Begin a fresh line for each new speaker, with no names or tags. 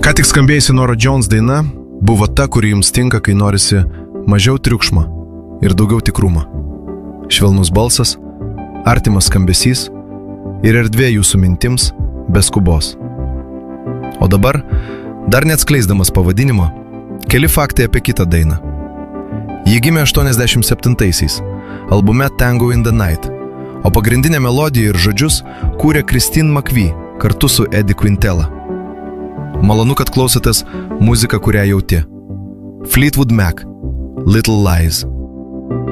Ką tik skambėjusi Norah Jones daina buvo ta, kuri jums tinka, kai norisi mažiau triukšmo ir daugiau tikrumo. Švelnus balsas, artimas skambesys ir erdvė jūsų mintims be skubos. O dabar, dar neatskleisdamas pavadinimo, keli faktai apie kitą dainą. Ji gimė 87-aisiais, albume Tango in the Night, o pagrindinę melodiją ir žodžius kūrė Christine McVie kartu su Eddie Quintela. Malonu, kad klausotės muziką, kurią jauti. Fleetwood Mac, Little Lies.